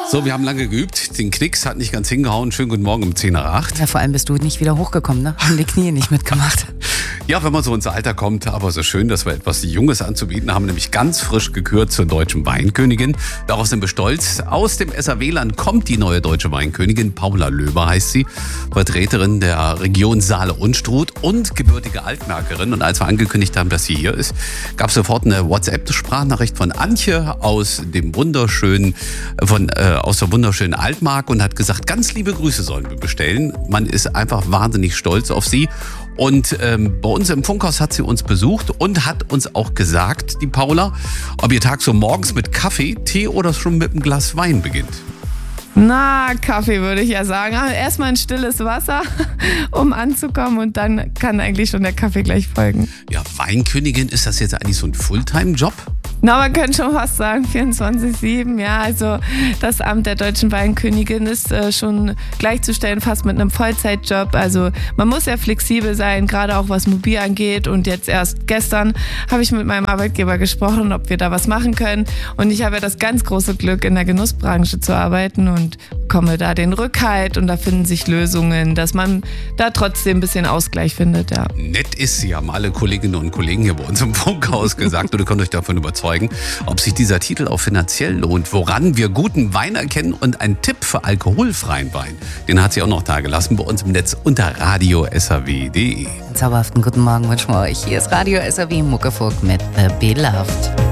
So, wir haben lange geübt. Den Knicks hat nicht ganz hingehauen. Schönen guten Morgen um 10 nach 8. Ja, vor allem bist du nicht wieder hochgekommen, ne? Haben die Knie nicht mitgemacht. Ja, wenn man so ins Alter kommt, aber so schön, dass wir etwas Junges anzubieten haben, nämlich ganz frisch gekürt zur deutschen Weinkönigin. Darauf sind wir stolz. Aus dem SAW-Land kommt die neue deutsche Weinkönigin. Paula Löber heißt sie, Vertreterin der Region Saale-Unstrut und gebürtige Altmärkerin. Und als wir angekündigt haben, dass sie hier ist, gab es sofort eine WhatsApp-Sprachnachricht von Antje aus der wunderschönen Altmark und hat gesagt, ganz liebe Grüße sollen wir bestellen. Man ist einfach wahnsinnig stolz auf sie. Und bei uns im Funkhaus hat sie uns besucht und hat uns auch gesagt, die Paula, ob ihr Tag so morgens mit Kaffee, Tee oder schon mit einem Glas Wein beginnt. Na, Kaffee würde ich ja sagen. Aber erstmal ein stilles Wasser, um anzukommen und dann kann eigentlich schon der Kaffee gleich folgen. Ja, Weinkönigin, ist das jetzt eigentlich so ein Fulltime-Job? Na, man könnte schon fast sagen 24/7, ja, also das Amt der deutschen Weinkönigin ist schon gleichzustellen fast mit einem Vollzeitjob, also man muss ja flexibel sein, gerade auch was Mobil angeht und jetzt erst gestern habe ich mit meinem Arbeitgeber gesprochen, ob wir da was machen können und ich habe ja das ganz große Glück, in der Genussbranche zu arbeiten und bekomme da den Rückhalt und da finden sich Lösungen, dass man da trotzdem ein bisschen Ausgleich findet, ja. Nett ist sie, haben alle Kolleginnen und Kollegen hier bei uns im Funkhaus gesagt und ihr könnt euch davon überzeugen, ob sich dieser Titel auch finanziell lohnt, woran wir guten Wein erkennen und ein Tipp für alkoholfreien Wein. Den hat sie auch noch dagelassen bei uns im Netz unter radio-saw.de. Einen zauberhaften guten Morgen wünschen wir euch. Hier ist Radio SAW Muckefuck mit The Beloved.